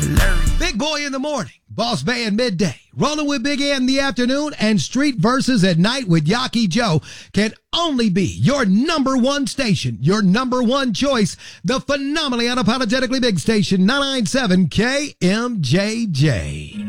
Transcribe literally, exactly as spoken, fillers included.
Big Boy in the morning, Boss Bay in midday, Rolling with Big Ant in the afternoon, and Street Versus at night with Yaki Joe can only be your number one station, your number one choice, the phenomenally unapologetically big station, nine ninety-seven K M J J.